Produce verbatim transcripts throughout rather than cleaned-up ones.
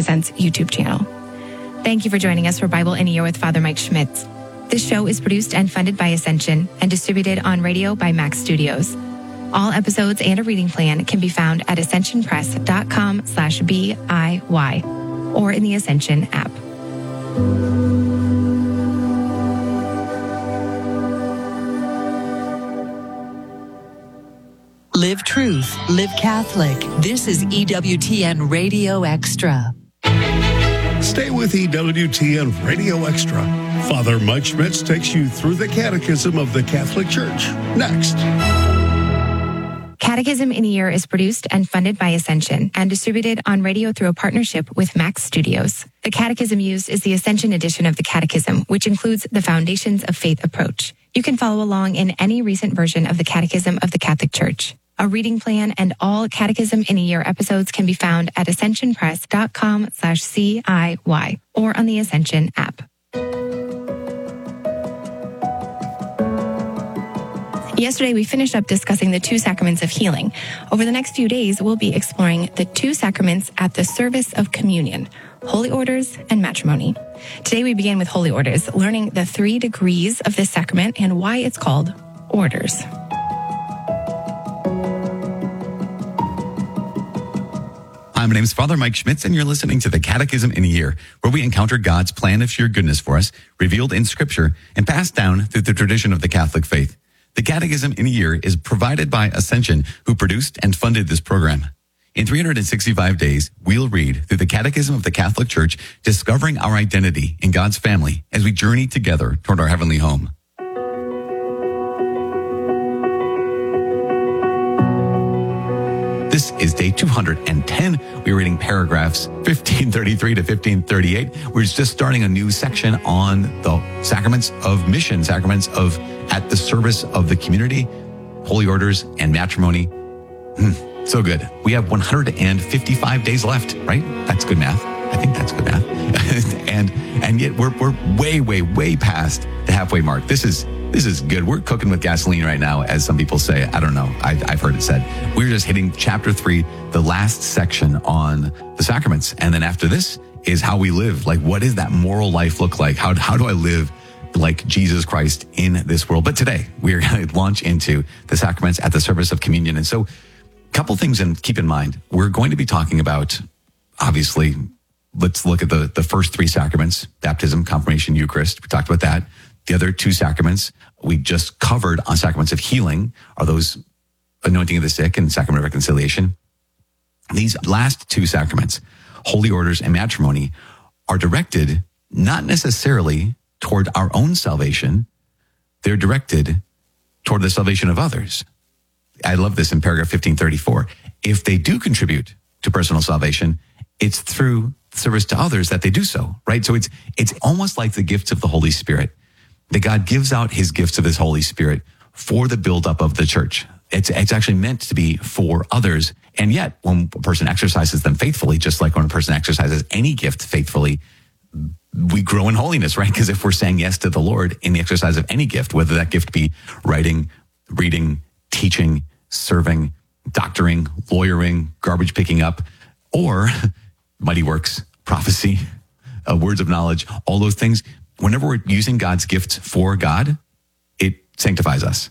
Presents YouTube channel. Thank you for joining us for Bible in a Year with Father Mike Schmitz. This show is produced and funded by Ascension and distributed on radio by Max Studios. All episodes and a reading plan can be found at ascensionpress.com slash BIY or in the Ascension app. Live truth, live Catholic. This is E W T N Radio Extra. Stay with E W T N Radio Extra. Father Mike Schmitz takes you through the Catechism of the Catholic Church. Next. Catechism in a Year is produced and funded by Ascension and distributed on radio through a partnership with Max Studios. The catechism used is the Ascension edition of the Catechism, which includes the Foundations of Faith approach. You can follow along in any recent version of the Catechism of the Catholic Church. A reading plan and all Catechism in a Year episodes can be found at ascensionpress.com slash CIY or on the Ascension app. Yesterday, we finished up discussing the two sacraments of healing. Over the next few days, we'll be exploring the two sacraments at the service of communion, holy orders and matrimony. Today, we begin with holy orders, learning the three degrees of this sacrament and why it's called orders. Hi, my name is Father Mike Schmitz, and you're listening to the Catechism in a Year, where we encounter God's plan of sheer goodness for us, revealed in Scripture and passed down through the tradition of the Catholic faith. The Catechism in a Year is provided by Ascension, who produced and funded this program. In three hundred sixty-five days, we'll read through the Catechism of the Catholic Church, discovering our identity in God's family as we journey together toward our heavenly home. This is day two hundred ten. We're reading paragraphs fifteen thirty-three to fifteen thirty-eight. We're just starting a new section on the sacraments of mission, sacraments of at the service of the community, holy orders, and matrimony. Mm, so good. We have one hundred fifty-five days left, right? That's good math. I think that's good math. and and yet we're we're way, way, way past the halfway mark. This is This is good. We're cooking with gasoline right now, as some people say. I don't know. I, I've heard it said. We're just hitting chapter three, the last section on the sacraments. And then after this is how we live. Like, what does that moral life look like? How, how do I live like Jesus Christ in this world? But today, we're going to launch into the sacraments at the service of communion. And so a couple things and keep in mind. We're going to be talking about, obviously, let's look at the, the first three sacraments, baptism, confirmation, Eucharist. We talked about that. The other two sacraments we just covered on sacraments of healing are those anointing of the sick and sacrament of reconciliation. These last two sacraments, holy orders and matrimony, are directed not necessarily toward our own salvation. They're directed toward the salvation of others. I love this in paragraph fifteen thirty-four. If they do contribute to personal salvation, it's through service to others that they do so, right? So it's it's almost like the gifts of the Holy Spirit. That God gives out his gifts of his Holy Spirit for the buildup of the church. It's, it's actually meant to be for others. And yet, when a person exercises them faithfully, just like when a person exercises any gift faithfully, we grow in holiness, right? Because if we're saying yes to the Lord in the exercise of any gift, whether that gift be writing, reading, teaching, serving, doctoring, lawyering, garbage picking up, or mighty works, prophecy, uh, words of knowledge, all those things, whenever we're using God's gifts for God, it sanctifies us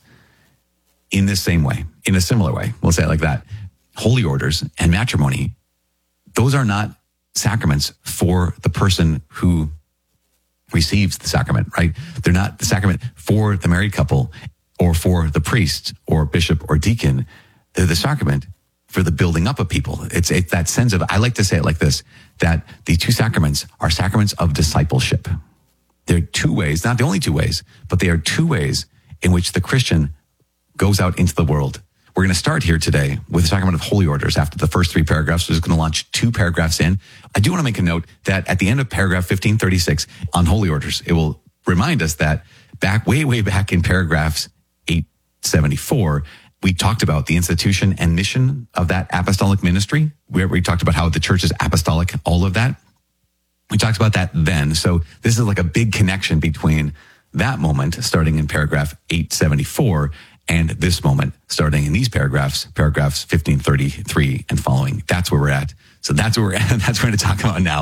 in this same way, in a similar way. We'll say it like that. Holy orders and matrimony, those are not sacraments for the person who receives the sacrament, right? They're not the sacrament for the married couple or for the priest or bishop or deacon. They're the sacrament for the building up of people. It's, it's that sense of, I like to say it like this, that the two sacraments are sacraments of discipleship. There are two ways, not the only two ways, but they are two ways in which the Christian goes out into the world. We're going to start here today with the sacrament of holy orders after the first three paragraphs. We're just going to launch two paragraphs in. I do want to make a note that at the end of paragraph fifteen thirty-six on holy orders, it will remind us that back, way, way back in paragraphs eight seventy-four, we talked about the institution and mission of that apostolic ministry, where we talked about how the church is apostolic, all of that. We talked about that then. So this is like a big connection between that moment starting in paragraph eight seventy-four and this moment starting in these paragraphs, paragraphs fifteen thirty-three and following. That's where we're at. So that's where we're at. That's what we're going to talk about now.